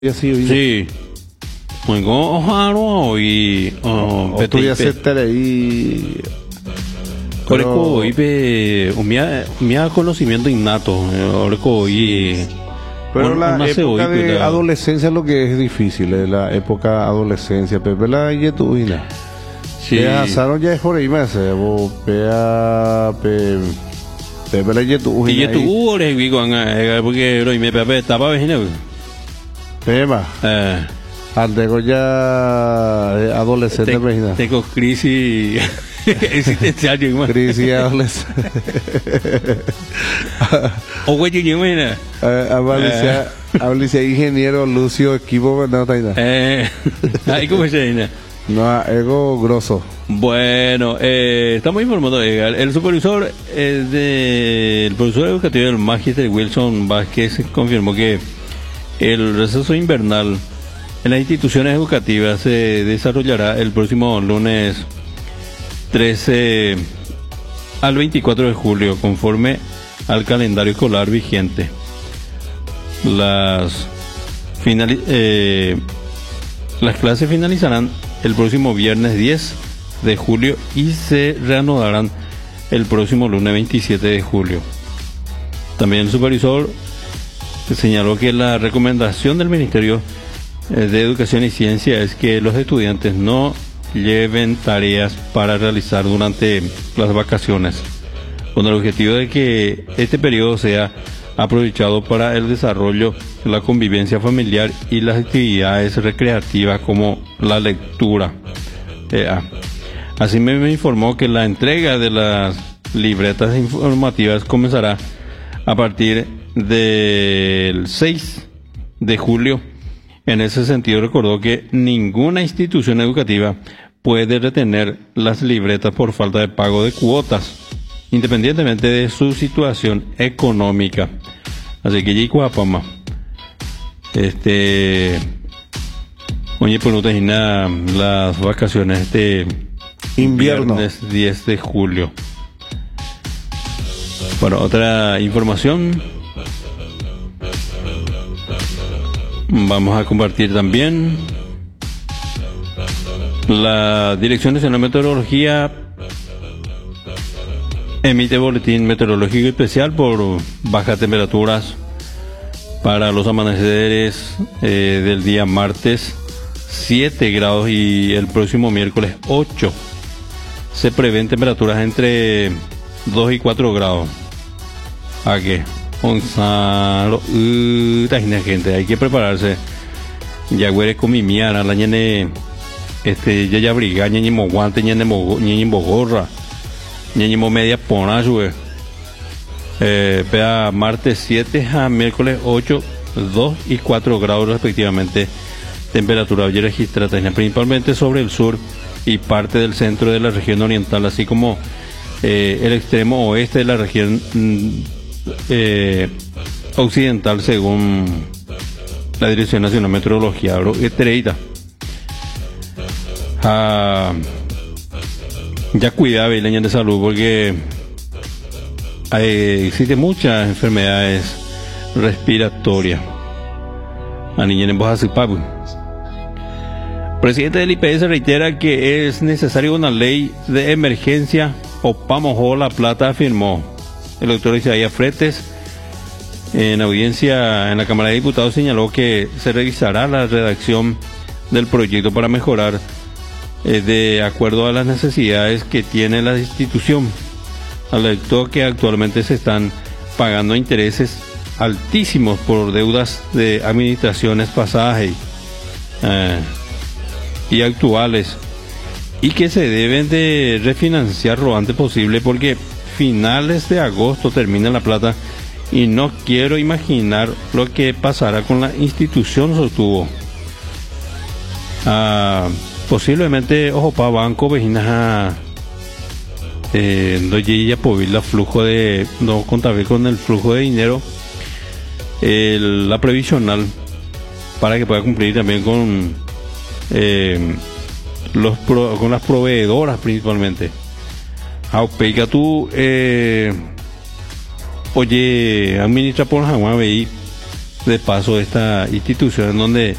Y así, Sí. Muy go y tú ya se te ahí. Oreco y mía conocimiento innato. Oreco y Pero la época de adolescencia es lo que es difícil, es la época adolescencia, pero la yetuina. Sí. Pasaron ya es por ahí más, vos pea la yetuina. Y yetu ore porque lo me pepe estaba vejina. Pema. Antego ya adolescente vejina. Tengo crisis existencial, crisis adolescente. O güey, yo mira. Habla ingeniero Lucio equipo no está ahí cómo se dice. No, ego grosso. Bueno, estamos informando. El supervisor el profesor educativo del Magister Wilson Vázquez confirmó que el receso invernal en las instituciones educativas se desarrollará el próximo lunes 13 al 24 de julio, conforme al calendario escolar vigente. Las clases finalizarán el próximo viernes 10 de julio y se reanudarán el próximo lunes 27 de julio. También el supervisor señaló que la recomendación del Ministerio de Educación y Ciencia es que los estudiantes no lleven tareas para realizar durante las vacaciones, con el objetivo de que este periodo sea aprovechado para el desarrollo, la convivencia familiar y las actividades recreativas como la lectura. Así me informó que la entrega de las libretas informativas comenzará a partir del 6 de julio. En ese sentido, recordó que ninguna institución educativa puede retener las libretas por falta de pago de cuotas, independientemente de su situación económica. Así que Yicuapama, oye, pues no termina las vacaciones invierno, viernes 10 de julio. Bueno, otra información vamos a compartir también. La Dirección Nacional de Meteorología emite boletín meteorológico especial por bajas temperaturas para los amaneceres del día martes 7 grados y el próximo miércoles 8. Se prevén temperaturas entre 2 y 4 grados. ¿A qué? Gonzalo, gente, hay que prepararse. Ya huele con mi miana, la ñene, ya briga, ñene mo guante, ñene mo gorra, ñene mo media pona, pea martes 7 a miércoles 8, 2 y 4 grados respectivamente. Temperatura hoy registrada principalmente sobre el sur y parte del centro de la región oriental, así como el extremo oeste de la región occidental, según la Dirección Nacional de Meteorología. Ya cuida leña de salud, porque existen muchas enfermedades respiratorias. Presidente del IPS reitera que es necesaria una ley de emergencia o pamojo la plata, afirmó. El doctor Isaías Fretes, en audiencia en la Cámara de Diputados, señaló que se revisará la redacción del proyecto para mejorar de acuerdo a las necesidades que tiene la institución. Alertó que actualmente se están pagando intereses altísimos por deudas de administraciones pasadas y actuales, y que se deben de refinanciar lo antes posible, porque finales de agosto termina la plata y no quiero imaginar lo que pasará con la institución, sostuvo. Posiblemente ojo pa banco vejina no llegue a poder flujo de no contar con el flujo de dinero, la previsional, para que pueda cumplir también con con las proveedoras principalmente. Aupeiga tú oye, administra por Jaguar de paso esta institución en donde